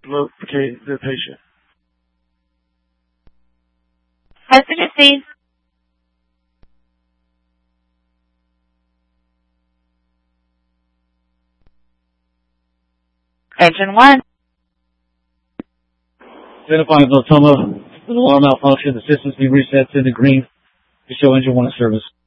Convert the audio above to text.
locate the patient. Passenger please. Engine 1. Identifying Otoma, an alarm malfunction, the system's being reset to the green to show engine 1 in service.